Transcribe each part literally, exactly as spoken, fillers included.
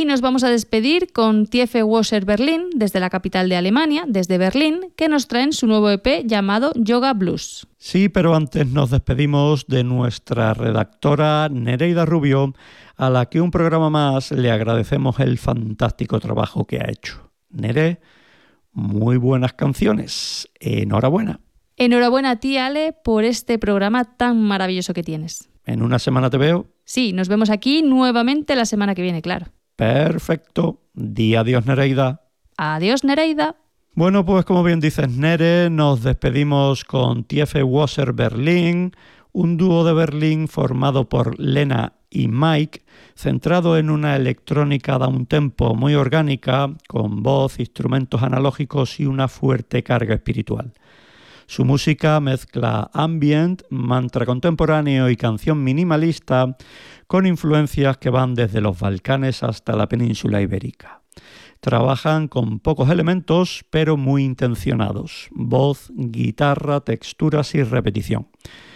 Y nos vamos a despedir con Tiefe Wasser Berlin, desde la capital de Alemania, desde Berlín, que nos traen su nuevo E P llamado Yoga Blues. Sí, pero antes nos despedimos de nuestra redactora Nereida Rubio, a la que un programa más le agradecemos el fantástico trabajo que ha hecho. Nere, muy buenas canciones. Enhorabuena. Enhorabuena a ti, Ale, por este programa tan maravilloso que tienes. ¿En una semana te veo? Sí, nos vemos aquí nuevamente la semana que viene, claro. Perfecto. Di adiós, Nereida. Adiós, Nereida. Bueno, pues como bien dices, Nere, nos despedimos con Tiefe Wasser Berlin, un dúo de Berlín formado por Lena y Mike, centrado en una electrónica downtempo muy orgánica, con voz, instrumentos analógicos y una fuerte carga espiritual. Su música mezcla ambient, mantra contemporáneo y canción minimalista con influencias que van desde los Balcanes hasta la península ibérica. Trabajan con pocos elementos, pero muy intencionados: voz, guitarra, texturas y repetición.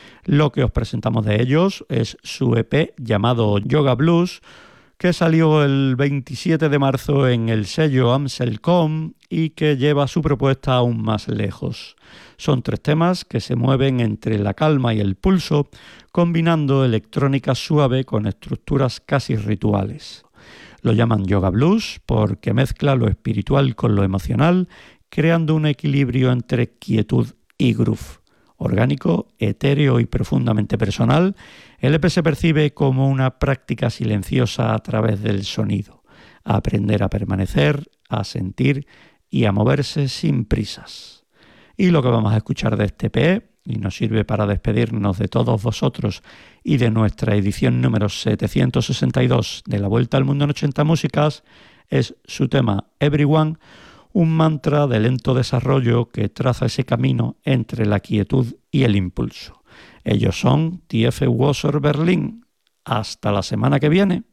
Lo que os presentamos de ellos es su E P llamado Yoga Blues, que salió el veintisiete de marzo en el sello Amselcom y que lleva su propuesta aún más lejos. Son tres temas que se mueven entre la calma y el pulso, combinando electrónica suave con estructuras casi rituales. Lo llaman Yoga Blues porque mezcla lo espiritual con lo emocional, creando un equilibrio entre quietud y groove. Orgánico, etéreo y profundamente personal, el E P se percibe como una práctica silenciosa a través del sonido. A aprender a permanecer, a sentir y a moverse sin prisas. Y lo que vamos a escuchar de este E P, y nos sirve para despedirnos de todos vosotros y de nuestra edición número setecientos sesenta y dos de La Vuelta al Mundo en ochenta Músicas, es su tema Everyone, un mantra de lento desarrollo que traza ese camino entre la quietud y el impulso. Ellos son Tiefe Wasser Berlin. Hasta la semana que viene.